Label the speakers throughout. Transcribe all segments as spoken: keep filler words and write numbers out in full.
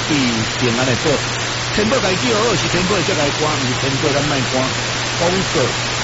Speaker 1: 比平安的报。天宝家己好好，是天宝才来关，毋是天宝咱卖关。广告。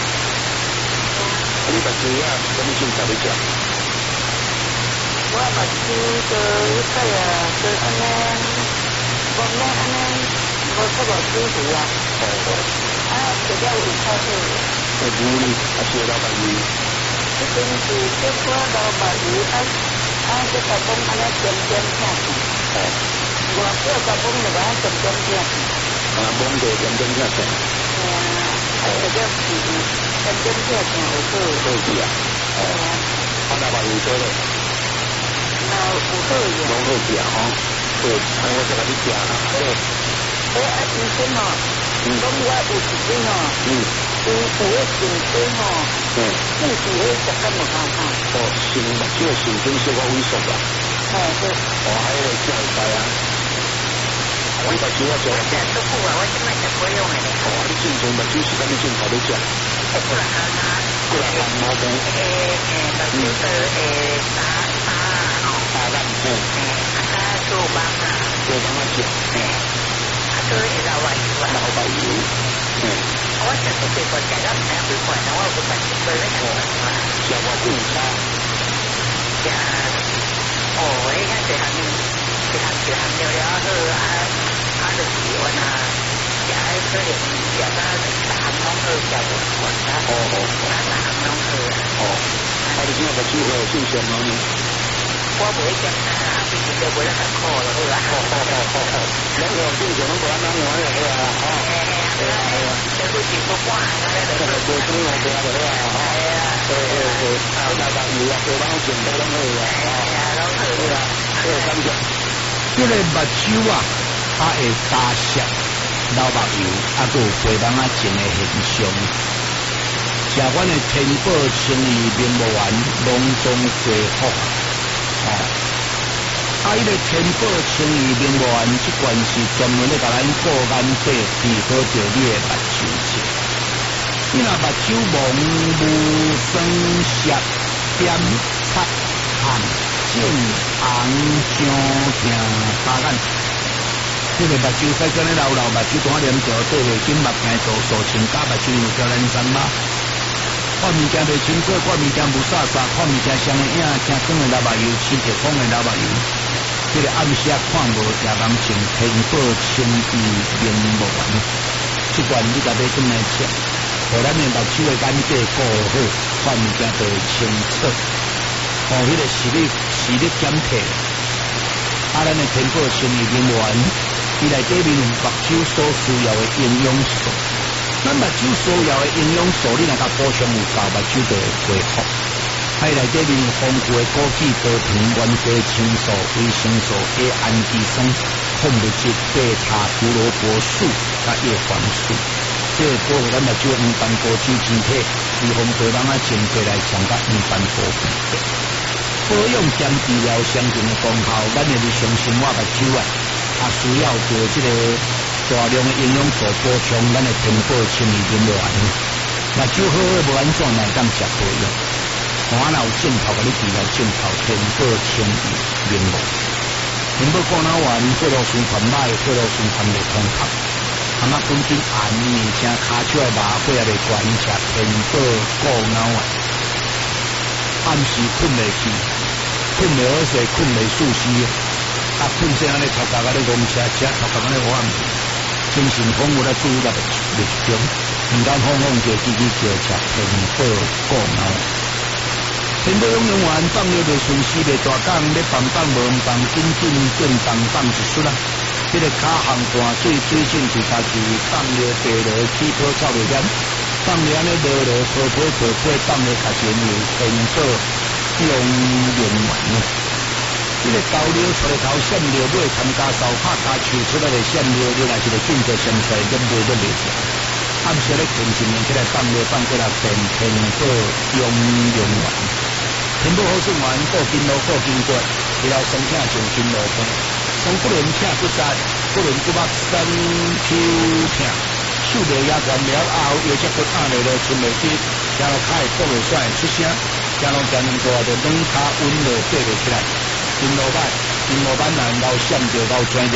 Speaker 2: 你目睭啊，什么性材你食？
Speaker 3: 我目睭就迄个啊，就安尼，无咩安尼，无出无舒服啊。
Speaker 2: 哦哦。
Speaker 3: 啊，除了有较好。
Speaker 2: 那牛呢？还是老白牛？
Speaker 3: 这边是这块老白牛，啊啊，这个讲安尼点点下去。
Speaker 2: 哦。
Speaker 3: 我这个讲就把它点点下去。
Speaker 2: 啊，蒙着点点下去。
Speaker 3: 哎呀，啊，这个是点点下去有好。
Speaker 2: 好吃啊。
Speaker 3: 哎呀。
Speaker 2: 啊，老白牛多嘞。
Speaker 3: 那有好呀。
Speaker 2: 拢好食吼。对，啊，我再甲你食啦。对。
Speaker 3: 哎啊，医生哦，讲我有一种哦。
Speaker 2: 嗯。
Speaker 3: 有有个神经哦。
Speaker 2: 嗯。
Speaker 3: 自己会食得无好哈。
Speaker 2: 哦，神目睭的神经小可萎缩啦。
Speaker 3: 哎对。
Speaker 2: 哦，还有这样子啊。我目睭我做。
Speaker 3: 我食都久啊，我即摆食过用的。
Speaker 2: 哦，你正常目睭是敢你正头你食？
Speaker 3: 过来行啊。
Speaker 2: 过来行毛病。
Speaker 3: 诶诶，目睭的诶打打哦。
Speaker 2: 打烂。嗯。
Speaker 3: 诶，啊个做帮啊。
Speaker 2: 做帮啊食。
Speaker 3: 诶。啊个会老白油啊。
Speaker 2: 老白油。嗯。
Speaker 3: 我食都几罐，食到唔知几罐，我有半斤多咧食啊。
Speaker 2: 食我更差。
Speaker 3: 食哦，迄个一项一项一项了了好啊啊，就是我那食迄可能食到三项拢好，食无罐啊。
Speaker 2: 哦哦。
Speaker 3: 三项拢好啊。
Speaker 2: 哦。啊，你现在目睭有正常吗？
Speaker 3: 我袂检查啊，毕竟就袂那么苦了，好啦。
Speaker 2: 哦哦哦哦哦，两个正常拢无咱咱玩了，好啊，哦。
Speaker 3: 哎呀，哎呀，这都是不管啊，这个
Speaker 2: 无什么好啊，好啊，哦。
Speaker 3: 哎呀，
Speaker 2: 对对对，啊，那当然啊，对咱全部拢好啊，哦。
Speaker 3: 哎呀，拢好啊，
Speaker 2: 对，感谢。
Speaker 1: 这个目睭啊，它会打湿老目油，啊，佮有肥人啊种的现象。食阮的天宝清怡明目丸，隆中归福。哦，啊，伊个天宝清怡明目丸，即款是专门咧甲咱顾眼底治好着你的目睭症。你若目睭蒙雾酸涩、点擦汗、肿红伤痛发眼，这个目睭使干咧老老目睭单连条对袂紧，目镜度数穿假目睭有条连三马。看物件袂清楚，看物件无煞煞，看物件像个影，正光的老目油，青着光的老目油。这个暗时啊看无夜盲症，天宝清怡明目丸，这款你甲买转来吃，互咱的目睭的眼底顾好，看物件就会清楚。哦，迄个视力视力减退，啊，咱的天宝清怡明目丸，伊内底面有目睭所需要的营养素。咱目睭所要的营养素，你若甲补充有够，目睭就会恢复。还内底面有丰富的枸杞、多糖、原果青素、维生素 A、氨基酸、矿物质、贝塔胡萝卜素、甲叶黄素，这个保护咱目睭黄斑部肌晶体，预防大人啊前过来上甲黄斑部病。保养兼治疗相同的功效，咱的日常生活目睭啊，也需要着这个。大量的营养素补充，咱的天宝清怡明目丸，目睭好好无安怎来当食保养？看哪有镜头甲你治疗镜头，天宝清怡明目。天宝固脑丸，过路循环歹，过路循环袂通透，阿妈本身暗面声骹手的麻痹也袂管，食天宝固脑丸，暗时困袂去，困袂好势，困袂舒适，啊困些安尼头壳安尼戆车车，头壳安尼我暗。精神丰富咧，注意到日中，唔敢放放就自己就食天宝固脑。天宝养养丸放了就顺时袂大讲，要放放无唔放，紧紧变放放一出啦。这个脚项大水水性是家己放了地落起泡走落点，放了安尼落落泡泡泡泡放了家己有天宝养养丸。这个高粱出来头闪尿尾，参加扫拍加抽出来的闪尿，你若是个紧着上出来，都袂得袂掉。暗时咧天时起来放尿放过来变天宝养养丸，天宝好顺丸，过筋络过筋骨，治疗酸痛上筋络痛，从不能痛不散，不能骨目酸抽痛，手袂压关了后，腰脊骨压落落伸袂直，行路骹会跛袂甩出声，行路行两步就软骹稳落爬袂起来。筋络板，筋络板难老闪着老转。